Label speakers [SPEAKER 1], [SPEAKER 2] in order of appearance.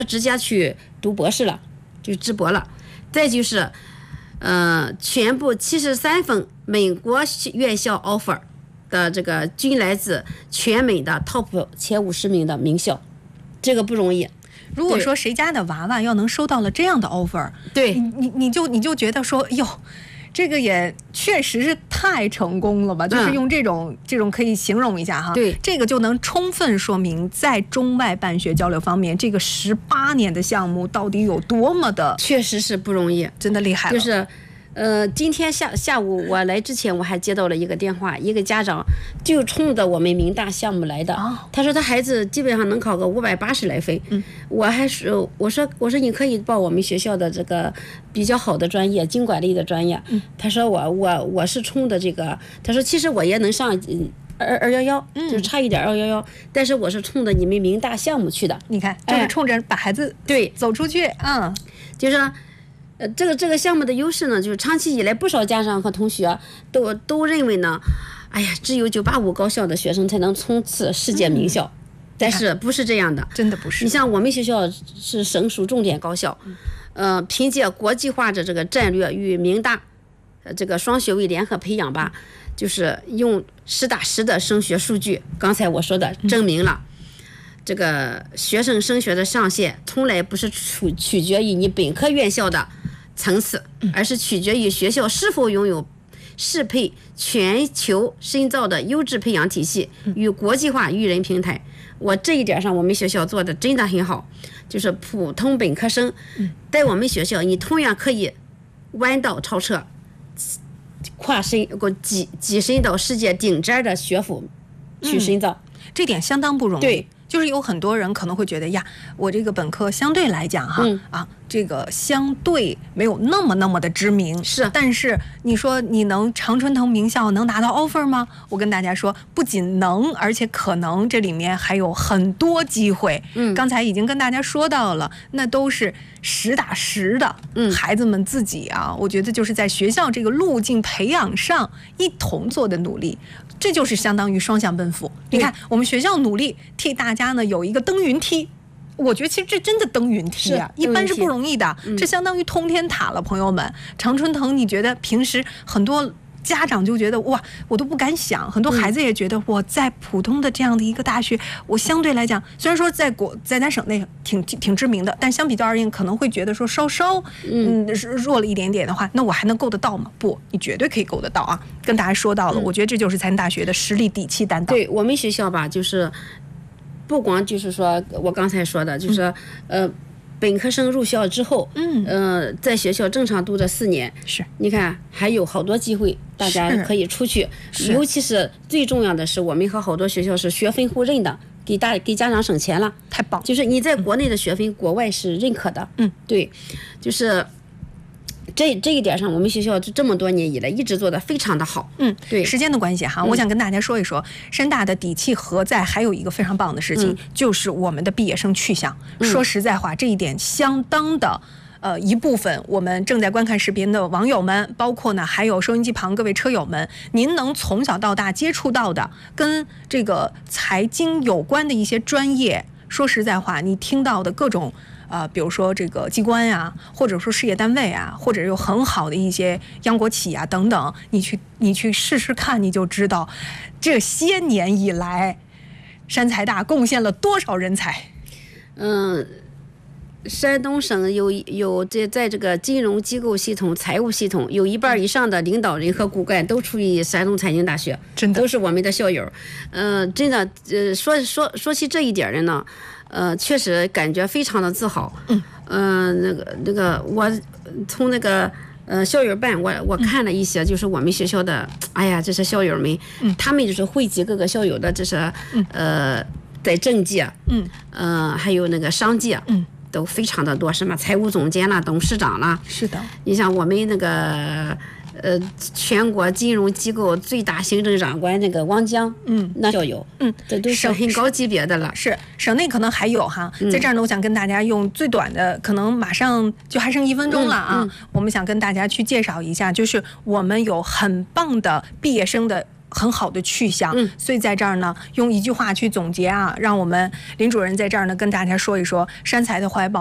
[SPEAKER 1] 直接去读博士了，就直博了。再就是，全部73份美国院校 offer 的这个均来自全美的 top 前50名的名校，这个不容易。
[SPEAKER 2] 如果说谁家的娃娃要能收到了这样的 offer，
[SPEAKER 1] 对，
[SPEAKER 2] 你就觉得说，哟，这个也确实是太成功了吧？就是用这种可以形容一下哈。
[SPEAKER 1] 对，
[SPEAKER 2] 这个就能充分说明在中外办学交流方面，这个18年的项目到底有多么的，
[SPEAKER 1] 确实是不容易，
[SPEAKER 2] 真的厉害了。
[SPEAKER 1] 就是。今天下午我来之前，我还接到了一个电话，一个家长就冲着我们明大项目来的。他说他孩子基本上能考个580来分。我说你可以报我们学校的这个比较好的专业，经管类的专业。他说我是冲的这个，他说其实我也能上211，就差一点211，但是我是冲着你们明大项目去的。
[SPEAKER 2] 你看，就是冲着把孩子
[SPEAKER 1] 对
[SPEAKER 2] 走出去啊，
[SPEAKER 1] 就是。这个项目的优势呢，就是长期以来不少家长和同学都认为呢，哎呀，只有985高校的学生才能冲刺世界名校，但是不是这样的，
[SPEAKER 2] 真的不是。
[SPEAKER 1] 你像我们学校是省属重点高校，凭借国际化的这个战略与明大这个双学位联合培养吧，就是用实打实的升学数据，刚才我说的证明了。这个学生升学的上限从来不是取决于你本科院校的层次，而是取决于学校是否拥有适配全球深造的优质培养体系与国际化育人平台。我这一点上我们学校做的真的很好，就是普通本科生在我们学校你同样可以弯道超车，跨深跻身到世界顶尖的学府去深造，
[SPEAKER 2] 这点相当不容易。
[SPEAKER 1] 对，
[SPEAKER 2] 就是有很多人可能会觉得呀，我这个本科相对来讲哈，这个相对没有那么的知名，
[SPEAKER 1] 是。
[SPEAKER 2] 但是你说你能常春藤名校能拿到 offer 吗？我跟大家说，不仅能，而且可能这里面还有很多机会。刚才已经跟大家说到了，那都是实打实的，孩子们自己啊，我觉得就是在学校这个路径培养上一同做的努力。这就是相当于双向奔赴。你看，我们学校努力替大家呢有一个登云梯，我觉得其实这真的登云梯啊，一般是不容易的，这相当于通天塔了，朋友们。常春藤，你觉得平时很多家长就觉得哇，我都不敢想，很多孩子也觉得我在普通的这样的一个大学，我相对来讲，虽然说在咱省内挺知名的，但相比较而言，可能会觉得说稍稍弱了一点点的话，那我还能够得到吗？不，你绝对可以够得到啊！跟大家说到了，我觉得这就是财经大学的实力、底气、担当。
[SPEAKER 1] 对我们学校吧，就是不光就是说我刚才说的，就是本科生入校之后，在学校正常读这4年，
[SPEAKER 2] 是，你
[SPEAKER 1] 看还有好多机会，大家可以出去，尤其是最重要的是，我们和好多学校是学分互认的，给家长省钱了，
[SPEAKER 2] 太棒！
[SPEAKER 1] 就是你在国内的学分，国外是认可的，对，就是这一点上，我们学校这么多年以来一直做得非常的好。对。
[SPEAKER 2] 时间的关系哈，我想跟大家说一说，山大的底气何在？还有一个非常棒的事情，就是我们的毕业生去向。说实在话，这一点相当的。一部分我们正在观看视频的网友们，包括呢还有收音机旁各位车友们，您能从小到大接触到的跟这个财经有关的一些专业，说实在话，你听到的各种比如说这个机关啊，或者说事业单位啊，或者有很好的一些央国企啊等等，你去试试看，你就知道这些年以来山财大贡献了多少人才。
[SPEAKER 1] 山东省有在这个金融机构系统、财务系统，有1半以上的领导人和骨干都出于山东财经大学，
[SPEAKER 2] 真的
[SPEAKER 1] 都是我们的校友。真的，说起这一点来呢，确实感觉非常的自豪。那个，我从那个校友办，我看了一些，就是我们学校的，哎呀，这些校友们，他们就是汇集各个校友的，这是在政界，还有那个商界，都非常的多，什么财务总监啦、董事长啦。
[SPEAKER 2] 是的，
[SPEAKER 1] 你像我们那个全国金融机构最大行政长官那个汪江，那校友，这都是很高级别的了。
[SPEAKER 2] 是，省内可能还有哈，在这儿呢，我想跟大家用最短的，可能马上就还剩1分钟了啊，我们想跟大家去介绍一下，就是我们有很棒的毕业生的很好的去向。所以在这儿呢，用一句话去总结啊，让我们林主任在这儿呢跟大家说一说，山财的怀抱